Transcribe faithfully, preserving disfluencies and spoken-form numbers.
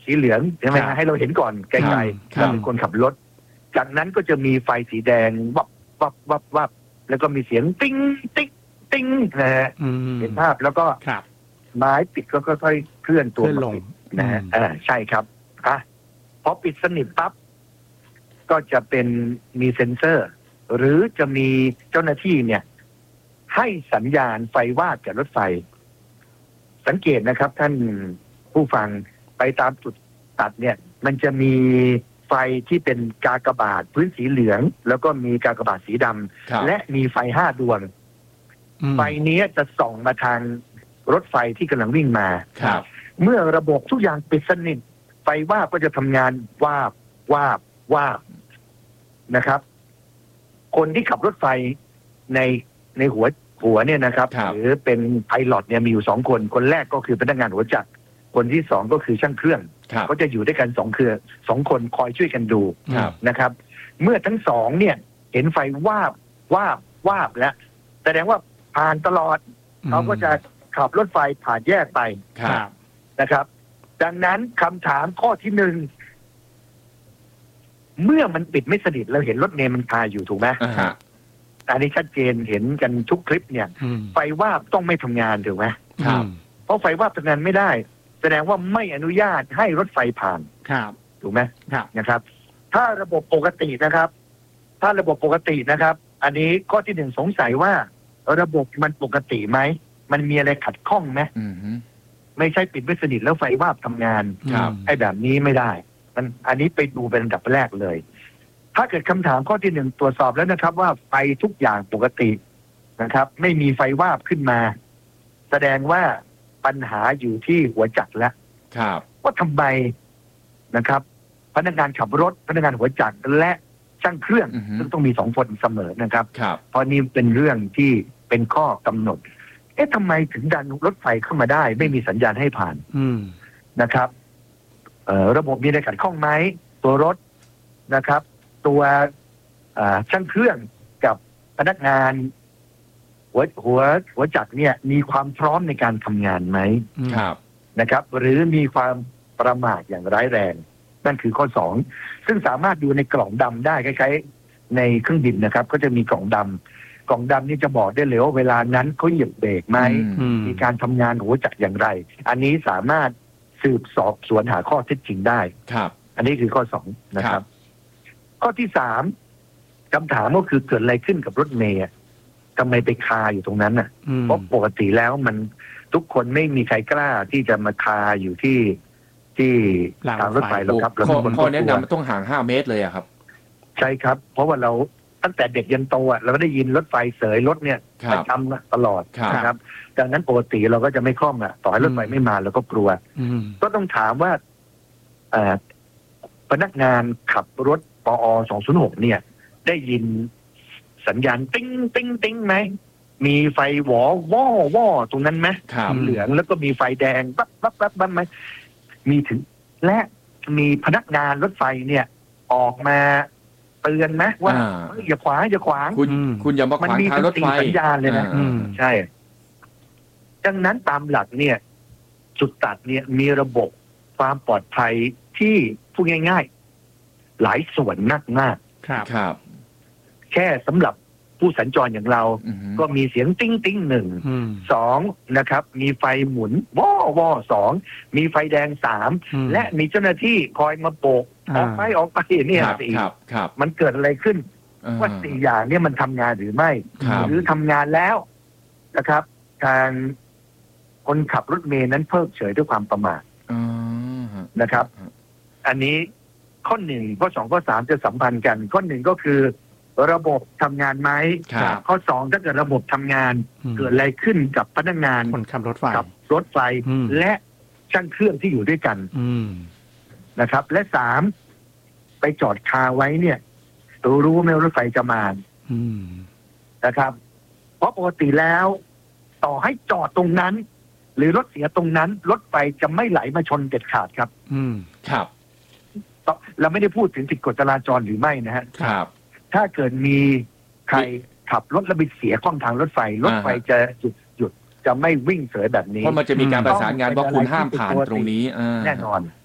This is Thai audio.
สีเหลืองใช่ไหมฮะให้เราเห็นก่อนไกลๆเราเป็นคนขับรถจากนั้นก็จะมีไฟสีแดงวับวับวับวับแล้วก็มีเสียงติ้งติ๊กติ้งนะฮะเห็นภาพแล้วก็ไม้ปิดก็ค่อยๆเคลื่อนตัวลงนะฮะอ่าใช่ครับอ่ะพอปิดสนิทปั๊บก็จะเป็นมีเซ็นเซอร์หรือจะมีเจ้าหน้าที่เนี่ยให้สัญญาณไฟวาบจากรถไฟสังเกตนะครับท่านผู้ฟังไปตามจุดตัดเนี่ยมันจะมีไฟที่เป็นกากบาทพื้นสีเหลืองแล้วก็มีกากบาทสีดำและมีไฟห้าดวงไฟนี้จะส่องมาทางรถไฟที่กำลังวิ่งมาเมื่อระบบทุกอย่างปิดสนิทไฟวาบก็จะทำงานวาบวาบวาบนะครับคนที่ขับรถไฟในในหัวหัวเนี่ยนะครับหรือเป็นไพลอตเนี่ยมีอยู่สองคนคนแรกก็คือพนักงานหัวจักรคนที่สองก็คือช่างเครื่องก็จะอยู่ด้วยกันสองเครือสองคนคอยช่วยกันดูนะครับเมื่อทั้งสองเนี่ยเห็นไฟวาบวาบวาบแล้วแสดงว่าผ่านตลอดเขาก็จะขับรถไฟผ่านแยกไปนะครับดังนั้นคำถามข้อที่หนึ่งเมื่อมันปิดไม่สนิทเราเห็นรถเมล์มันคาอยู่ถูกไหมอันนี้ชัดเจนเห็นกันทุกคลิปเนี่ยไฟวาบต้องไม่ทำงานถูกไหมเพราะไฟวาบทำงานไม่ได้แสดงว่าไม่อนุญาตให้รถไฟผ่านถูกไหมนะครับถ้าระบบปกตินะครับ ถ้าระบบปกตินะครับอันนี้ข้อที่หนึ่งสงสัยว่าระบบมันปกติไหมมันมีอะไรขัดข้องไหมไม่ใช่ปิดไม่สนิทแล้วไฟวาบทำงานไอ้แบบนี้ไม่ได้มันอันนี้ไปดูเป็นอันดับแรกเลยถ้าเกิดคำถามข้อที่หนึ่งตรวจสอบแล้วนะครับว่าไฟทุกอย่างปกตินะครับไม่มีไฟวาบขึ้นมาแสดงว่าปัญหาอยู่ที่หัวจักรแล้วว่าทำไมนะครับพนักงานขับรถพนักงานหัวจักรและช่างเครื่องซึ่งต้องมีสองคนเสมอนะครับเพราะนี่เป็นเรื่องที่เป็นข้อกำหนดเอ๊ะทำไมถึงดันรถไฟเข้ามาได้ไม่มีสัญญาณให้ผ่านนะครับระบบมีอะไรขัดข้องไหมตัวรถนะครับตัวช่างเครื่องกับพนักงานหัวหัวหัวจักรเนี่ยมีความพร้อมในการทำงานไหมนะครับหรือมีความประมาทอย่างร้ายแรงนั่นคือข้อสองซึ่งสามารถดูในกล่องดำได้คล้ายๆในเครื่องบินนะครับก็จะมีกล่องดำกล่องดำนี่จะบอกได้เลยว่าเวลานั้นเขาเหยียบเบรกไหมมีการทำงานหัวจักรอย่างไรอันนี้สามารถสืบสอบสวนหาข้อเท็จจริงได้ครับอันนี้คือข้อสองนะครับข้อที่สามคำถามก็คือเกิดอะไรขึ้นกับรถเมล์ทำไมไปคาอยู่ตรงนั้นน่ะเพราะปกติแล้วมันทุกคนไม่มีใครกล้าที่จะมาคาอยู่ที่ที่ทางรถไฟหรอกครับข้อแนะนำมันต้องห่างห้าเมตรเลยอะครับใช่ครับเพราะว่าเราตั้งแต่เด็กยันโตอ่ะเราก็ได้ยินรถไฟเสยรถเนี่ยประจำตลอดนะครับดังนั้นปกติเราก็จะไม่คล่องอ่ะต่อให้รถไฟไม่มาเราก็กลัวก็ต้องถามว่าพนักงานขับรถปอสองศูนย์หกเนี่ยได้ยินสัญญาณติ้งติ้งติ้งไหมมีไฟหวอว่อว่อตรงนั้นไหมเหลืองแล้วก็มีไฟแดงปั๊บปั๊บปั๊บปั๊บไหมมีถึงและมีพนักงานรถไฟเนี่ยออกมาเตือนไหมว่าอย่าขวางอย่าขวางคุณคุณอย่ามาขวางทางรถไฟสัญญาณเลยนะใช่ดังนั้นตามหลักเนี่ยจุดตัดเนี่ยมีระบบความปลอดภัยที่พูดง่ายๆหลายส่วนมากมากครับแค่สำหรับผู้สัญจรอย่างเราก็มีเสียงติ้งติ้งหนึ่งสองนะครับมีไฟหมุนว่อว่อสองมีไฟแดงสามและมีเจ้าหน้าที่คอยมาโบกออกไปออกไปเนี่ยสี่มันเกิดอะไรขึ้นว่าสี่อย่างเนี่ยมันทำงานหรือไม่หรือทำงานแล้วนะครับทางคนขับรถเมล์นั้นเพิกเฉยด้วยความประมาทนะครับอันนี้ข้อหนึ่งข้อสองข้อสามจะสัมพันธ์กันข้อหนึ่งก็คือระบบทำงานไหมข้อสองถ้าเกิดระบบทำงานเกิดอะไรขึ้นกับพนักงานคนขับรถไฟกับรถไฟและช่างเครื่องที่อยู่ด้วยกันนะครับและสามไปจอดคาไว้เนี่ยตัวรู้ไหมรถไฟจะมานะครับเพราะปกติแล้วต่อให้จอดตรงนั้นหรือรถเสียตรงนั้นรถไฟจะไม่ไหลมาชนเด็ดขาดครับอืมครับเราไม่ได้พูดถึงผิดกฎจราจรหรือไม่นะฮะครับถ้าเกิดมีใครขับรถแล้วไปเสียข้องทางรถไฟรถไฟจะหยุดหยุดจะไม่วิ่งเสยแบบนี้เพราะมันจะมีการประสานงานว่าคุณห้ามผ่านตรงนี้แน่นอน